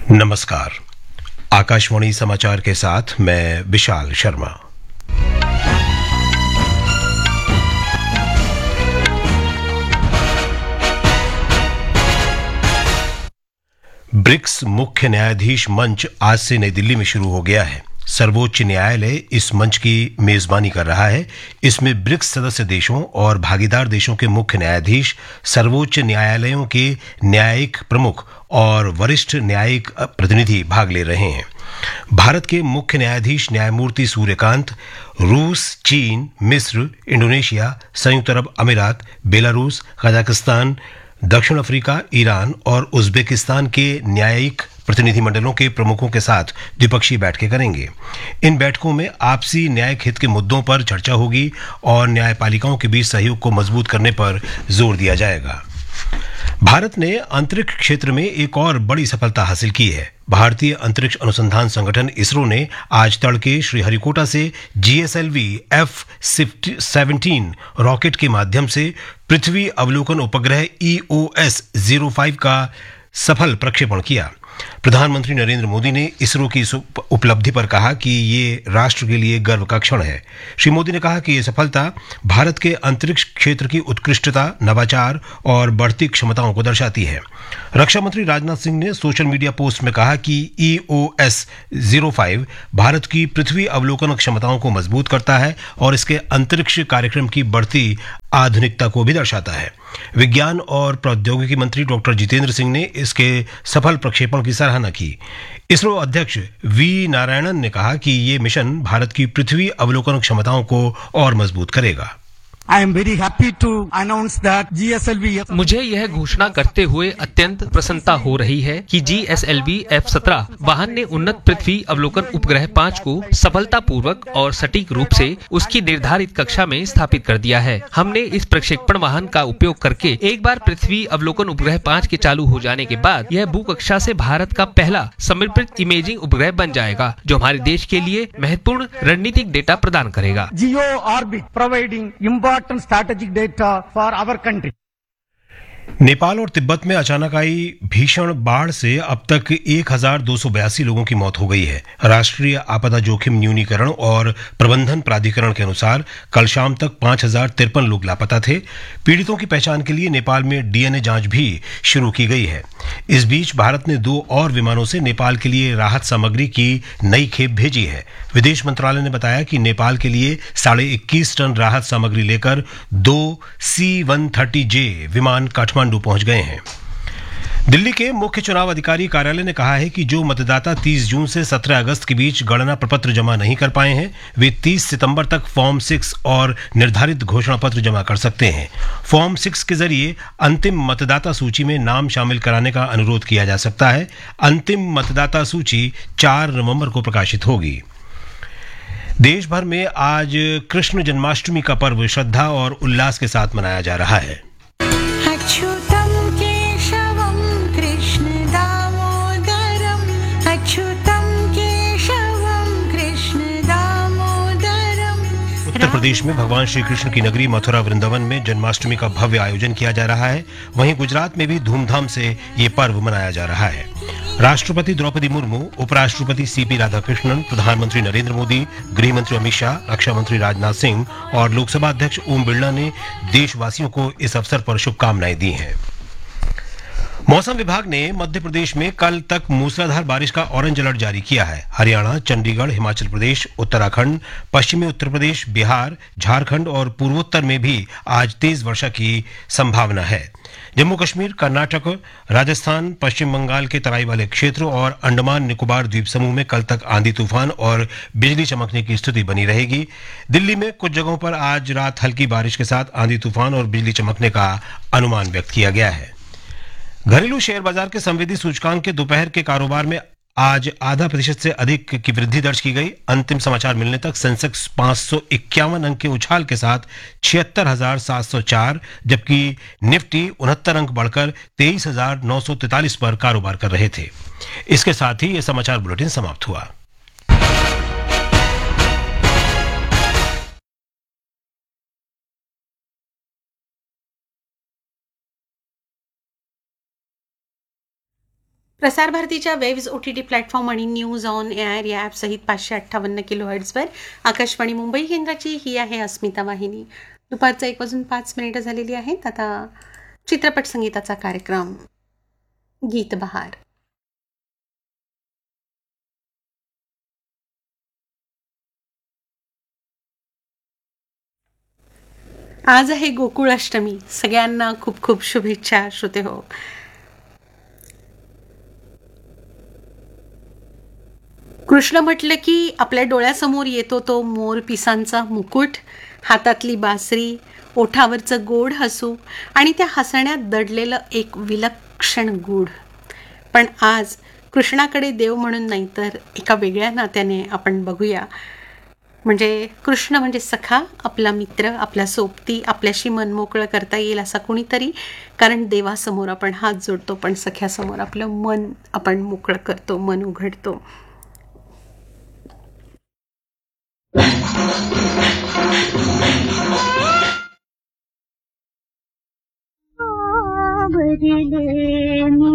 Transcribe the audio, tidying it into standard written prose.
नमस्कार। आकाशवाणी समाचार के साथ मैं विशाल शर्मा। ब्रिक्स मुख्य न्यायाधीश मंच आज से नई दिल्ली में शुरू हो गया है। सर्वोच्च न्यायालय इस मंच की मेजबानी कर रहा है। इसमें ब्रिक्स सदस्य देशों और भागीदार देशों के मुख्य न्यायाधीश, सर्वोच्च न्यायालयों के न्यायिक प्रमुख और वरिष्ठ न्यायिक प्रतिनिधि भाग ले रहे हैं। भारत के मुख्य न्यायाधीश न्यायमूर्ति सूर्यकांत रूस, चीन, मिस्र, इंडोनेशिया, संयुक्त अरब अमीरात, बेलारूस, कजाकिस्तान, दक्षिण अफ्रीका, ईरान और उज्बेकिस्तान के न्यायिक प्रतिनिधिमंडलों के प्रमुखों के साथ द्विपक्षीय बैठकें करेंगे। इन बैठकों में आपसी न्यायिक हित के मुद्दों पर चर्चा होगी और न्यायपालिकाओं के बीच सहयोग को मजबूत करने पर जोर दिया जाएगा। भारत ने अंतरिक्ष क्षेत्र में एक और बड़ी सफलता हासिल की है। भारतीय अंतरिक्ष अनुसंधान संगठन इसरो ने आज तड़के श्रीहरिकोटा से GSLV F-17 रॉकेट के माध्यम से पृथ्वी अवलोकन उपग्रह EOS-05 का सफल प्रक्षेपण किया। प्रधानमंत्री नरेंद्र मोदी ने इसरो की इस उपलब्धि पर कहा कि ये राष्ट्र के लिए गर्व का क्षण है। श्री मोदी ने कहा कि ये सफलता भारत के अंतरिक्ष क्षेत्र की उत्कृष्टता, नवाचार और बढ़ती क्षमताओं को दर्शाती है। रक्षा मंत्री राजनाथ सिंह ने सोशल मीडिया पोस्ट में कहा कि EOS-05 भारत की पृथ्वी अवलोकन क्षमताओं को मजबूत करता है और इसके अंतरिक्ष कार्यक्रम की बढ़ती आधुनिकता को भी दर्शाता है। विज्ञान और प्रौद्योगिकी मंत्री डॉक्टर जितेंद्र सिंह ने इसके सफल प्रक्षेपण की सराहना की। इसरो अध्यक्ष वी नारायणन ने कहा कि ये मिशन भारत की पृथ्वी अवलोकन क्षमताओं को और मजबूत करेगा। I am very happy to announce that GSLV मुझे यह घोषणा करते हुए अत्यंत प्रसन्नता हो रही है कि GSLV F-17 वाहन ने उन्नत पृथ्वी अवलोकन उपग्रह 5 को सफलतापूर्वक और सटीक रूप से उसकी निर्धारित कक्षा में स्थापित कर दिया है। हमने इस प्रक्षेपण वाहन का उपयोग करके एक बार पृथ्वी अवलोकन उपग्रह 5 के चालू हो जाने के बाद यह भू कक्षा से भारत का पहला समर्पित इमेजिंग उपग्रह बन जाएगा, जो हमारे देश के लिए महत्वपूर्ण रणनीतिक डेटा प्रदान करेगा। Geo orbit providing important strategic data for our country. Nepal और तिब्बत में अचानक आई भीषण बाढ़ से अब तक 1282 लोगों की मौत हो गई है। राष्ट्रीय आपदा जोखिम न्यूनीकरण और प्रबंधन प्राधिकरण के अनुसार कल शाम तक 5053 लोग लापता थे। पीड़ितों की पहचान के लिए नेपाल में DNA जांच भी शुरू की गई है। इस बीच भारत ने 2 और विमानों से नेपाल के लिए राहत सामग्री की नई खेप भेजी है। विदेश मंत्रालय ने बताया कि नेपाल के लिए 21.5 टन राहत सामग्री लेकर 2 C-130J विमान काठमांडू पहुंच गए हैं। दिल्ली के मुख्य चुनाव अधिकारी कार्यालय ने कहा है कि जो मतदाता 30 जून से 17 अगस्त के बीच गणना प्रपत्र जमा नहीं कर पाए हैं, वे 30 सितंबर तक फॉर्म 6 और निर्धारित घोषणा पत्र जमा कर सकते हैं। फॉर्म 6 के जरिए अंतिम मतदाता सूची में नाम शामिल कराने का अनुरोध किया जा सकता है। अंतिम मतदाता सूची 4 नवंबर को प्रकाशित होगी। देश भर में आज कृष्ण जन्माष्टमी का पर्व श्रद्धा और उल्लास के साथ मनाया जा रहा है। उत्तर प्रदेश में भगवान श्री कृष्ण की नगरी मथुरा वृंदावन में जन्माष्टमी का भव्य आयोजन किया जा रहा है। वहीं गुजरात में भी धूमधाम से ये पर्व मनाया जा रहा है। राष्ट्रपति द्रौपदी मुर्मू, उपराष्ट्रपति CP राधाकृष्णन, प्रधानमंत्री नरेंद्र मोदी, गृह मंत्री अमित शाह, रक्षा मंत्री राजनाथ सिंह और लोकसभा अध्यक्ष ओम बिरला ने देशवासियों को इस अवसर पर शुभकामनाएं दी हैं। मौसम विभाग ने मध्य प्रदेश में कल तक मूसलाधार बारिश का ऑरेंज अलर्ट जारी किया है। हरियाणा, चंडीगढ़, हिमाचल प्रदेश, उत्तराखंड, पश्चिमी उत्तर प्रदेश, बिहार, झारखंड और पूर्वोत्तर में भी आज तेज वर्षा की संभावना है। जम्मू कश्मीर, कर्नाटक, राजस्थान, पश्चिम बंगाल के तराई वाले क्षेत्र और अंडमान निकोबार द्वीप समूह में कल तक आंधी तूफान और बिजली चमकने की स्थिति बनी रहेगी। दिल्ली में कुछ जगहों पर आज रात हल्की बारिश के साथ आंधी तूफान और बिजली चमकने का अनुमान व्यक्त किया गया है। घरेलू शेयर बाजार के संवेदी सूचकांक के दोपहर के कारोबार में आज 0.5% से अधिक की वृद्धि दर्ज की गई। अंतिम समाचार मिलने तक सेंसेक्स 551 अंक के उछाल के साथ 76,704, जबकि निफ्टी 69 अंक बढ़कर 23,943 पर कारोबार कर रहे थे। इसके साथ ही यह समाचार बुलेटिन समाप्त हुआ। प्रसार भारतीच्या वेव्ज OTT प्लॅटफॉर्म आणि न्यूज ऑन एअर या ॲपसहित 558 kHz आकाशवाणी मुंबई केंद्राची ही आहे अस्मिता वाहिनी. दुपारचं 1:05 झालेली आहेत. आता चित्रपट संगीताचा कार्यक्रम गीत बहार. आज आहे गोकुळाष्टमी. सगळ्यांना खूप खूप शुभेच्छा श्रोते हो. कृष्ण म्हटलं की आपल्या डोळ्यासमोर येतो तो मोर पिसांचा मुकुट, हातातली बासरी, ओठावरचं गोड हसू आणि त्या हसण्यात दडलेलं एक विलक्षण गूढ. पण आज कृष्णाकडे देव म्हणून नाही तर एका वेगळ्या नात्याने आपण बघूया. म्हणजे कृष्ण म्हणजे सखा, आपला मित्र, आपला सोबती, आपल्याशी मन मोकळं करता येईल असा कुणीतरी. कारण देवासमोर आपण हात जोडतो पण सख्यासमोर आपलं मन आपण मोकळं करतो, मन उघडतो. बदले